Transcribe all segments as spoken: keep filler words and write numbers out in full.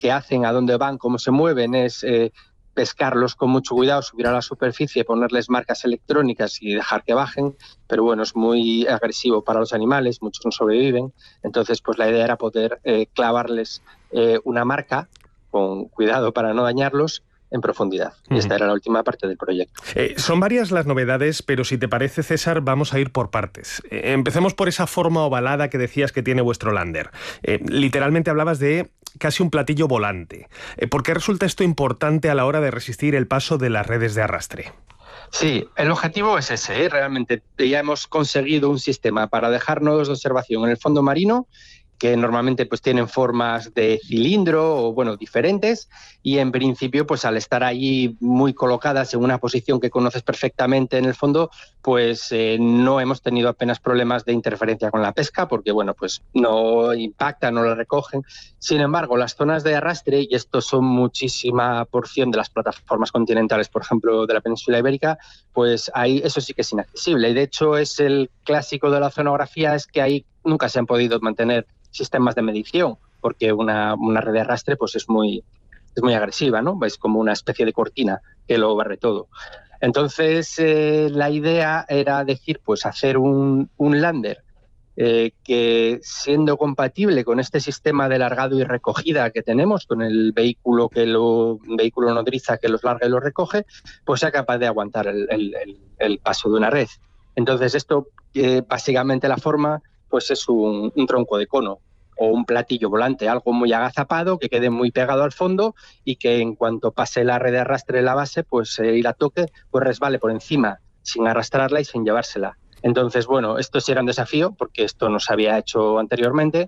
que hacen, a dónde van, cómo se mueven, es eh, pescarlos con mucho cuidado, subir a la superficie, ponerles marcas electrónicas y dejar que bajen, pero bueno, es muy agresivo para los animales, muchos no sobreviven, entonces pues la idea era poder eh, clavarles eh, una marca con cuidado para no dañarlos en profundidad. Y esta era la última parte del proyecto. Eh, son varias las novedades, pero si te parece, César, vamos a ir por partes. Eh, empecemos por esa forma ovalada que decías que tiene vuestro lander. Eh, literalmente hablabas de casi un platillo volante. Eh, ¿Por qué resulta esto importante a la hora de resistir el paso de las redes de arrastre? Sí, el objetivo es ese, ¿eh? Realmente ya hemos conseguido un sistema para dejar nodos de observación en el fondo marino que normalmente pues tienen formas de cilindro o bueno, diferentes, y en principio pues al estar allí muy colocadas en una posición que conoces perfectamente en el fondo, pues eh, no hemos tenido apenas problemas de interferencia con la pesca, porque bueno, pues no impactan, no la recogen. Sin embargo, las zonas de arrastre, y esto son muchísima porción de las plataformas continentales, por ejemplo, de la península ibérica, pues ahí eso sí que es inaccesible. Y de hecho es el clásico de la oceanografía, es que ahí nunca se han podido mantener sistemas de medición, porque una, una red de arrastre pues es muy, es muy agresiva, ¿no? Es como una especie de cortina que lo barre todo. Entonces, eh, la idea era decir, pues hacer un, un lander eh, que, siendo compatible con este sistema de largado y recogida que tenemos, con el vehículo que lo vehículo nodriza que los larga y los recoge, pues sea capaz de aguantar el, el, el, el paso de una red. Entonces, esto, eh, básicamente la forma pues es un, un tronco de cono o un platillo volante, algo muy agazapado, que quede muy pegado al fondo y que en cuanto pase la red de arrastre de la base pues, eh, y la toque, pues resbale por encima, sin arrastrarla y sin llevársela. Entonces, bueno, esto sí era un desafío, porque esto no se había hecho anteriormente,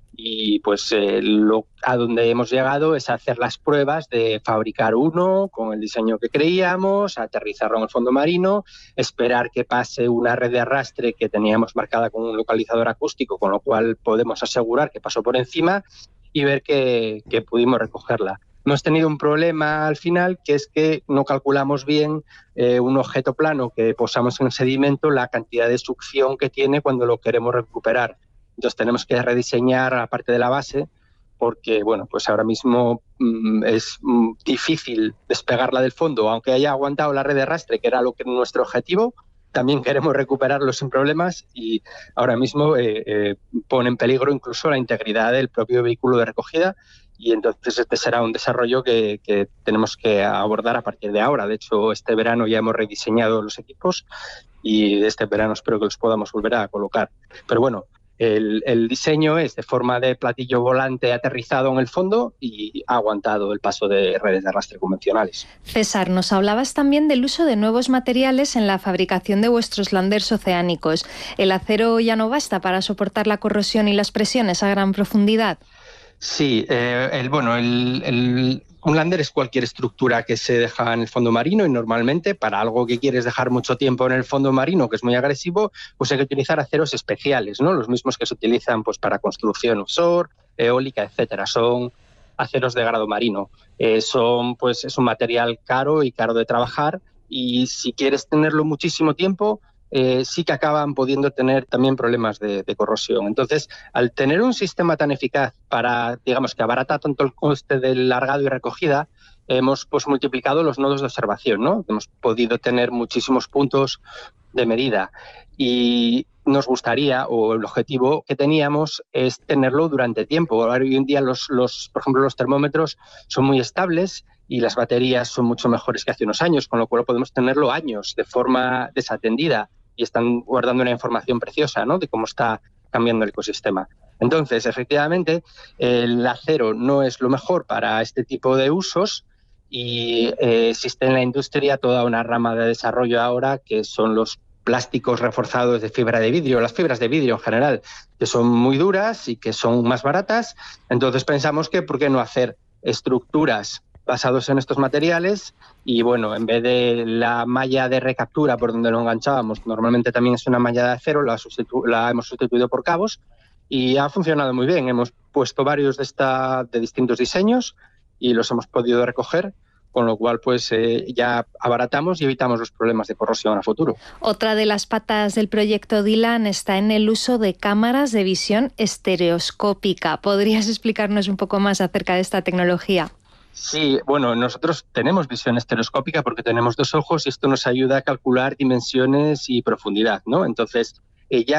y pues eh, lo, a donde hemos llegado es a hacer las pruebas de fabricar uno con el diseño que creíamos, aterrizarlo en el fondo marino, esperar que pase una red de arrastre que teníamos marcada con un localizador acústico, con lo cual podemos asegurar que pasó por encima, y ver que, que pudimos recogerla. Hemos tenido un problema al final, que es que no calculamos bien eh, un objeto plano que posamos en el sedimento, la cantidad de succión que tiene cuando lo queremos recuperar. Entonces tenemos que rediseñar la parte de la base, porque bueno, pues ahora mismo mmm, es mmm, difícil despegarla del fondo, aunque haya aguantado la red de arrastre, que era lo que nuestro objetivo. También queremos recuperarlo sin problemas, y ahora mismo eh, eh, pone en peligro incluso la integridad del propio vehículo de recogida, y entonces este será un desarrollo que, que tenemos que abordar a partir de ahora. De hecho, este verano ya hemos rediseñado los equipos y este verano espero que los podamos volver a colocar. Pero bueno, El, el diseño es de forma de platillo volante aterrizado en el fondo y ha aguantado el paso de redes de arrastre convencionales. César, nos hablabas también del uso de nuevos materiales en la fabricación de vuestros landers oceánicos. ¿El acero ya no basta para soportar la corrosión y las presiones a gran profundidad? Sí, eh, el, bueno, el, el, un lander es cualquier estructura que se deja en el fondo marino, y normalmente para algo que quieres dejar mucho tiempo en el fondo marino, que es muy agresivo, pues hay que utilizar aceros especiales, ¿no? Los mismos que se utilizan pues para construcción offshore, eólica, etcétera. Son aceros de grado marino. Eh, son, pues, es un material caro y caro de trabajar, y si quieres tenerlo muchísimo tiempo, Eh, sí que acaban pudiendo tener también problemas de, de corrosión. Entonces, al tener un sistema tan eficaz para, digamos, que abarata tanto el coste del largado y recogida, hemos pues multiplicado los nodos de observación, ¿no? Hemos podido tener muchísimos puntos de medida, y nos gustaría, o el objetivo que teníamos es tenerlo durante tiempo. Ahora, hoy en día los, los, por ejemplo, los termómetros son muy estables y las baterías son mucho mejores que hace unos años, con lo cual podemos tenerlo años de forma desatendida, y están guardando una información preciosa, ¿no?, de cómo está cambiando el ecosistema. Entonces, efectivamente, el acero no es lo mejor para este tipo de usos, y eh, existe en la industria toda una rama de desarrollo ahora que son los plásticos reforzados de fibra de vidrio, las fibras de vidrio en general, que son muy duras y que son más baratas. Entonces pensamos que ¿por qué no hacer estructuras basados en estos materiales? Y bueno, en vez de la malla de recaptura por donde lo enganchábamos, normalmente también es una malla de acero, la, sustitu- la hemos sustituido por cabos, y ha funcionado muy bien. Hemos puesto varios de, esta, de distintos diseños y los hemos podido recoger con lo cual pues eh, ya abaratamos y evitamos los problemas de corrosión a futuro. Otra de las patas del proyecto Dylan está en el uso de cámaras de visión estereoscópica. ¿Podrías explicarnos un poco más acerca de esta tecnología? Sí, bueno, nosotros tenemos visión estereoscópica porque tenemos dos ojos y esto nos ayuda a calcular dimensiones y profundidad, ¿no? Entonces, eh, ya